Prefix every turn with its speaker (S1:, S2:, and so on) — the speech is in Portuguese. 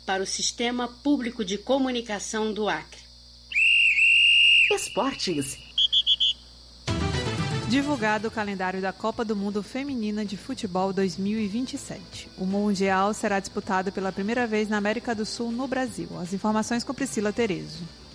S1: para o Sistema Público de Comunicação do Acre.
S2: Esportes.
S3: Divulgado o calendário da Copa do Mundo Feminina de Futebol 2027. O Mundial será disputado pela primeira vez na América do Sul, no Brasil. As informações com Priscila Terezo.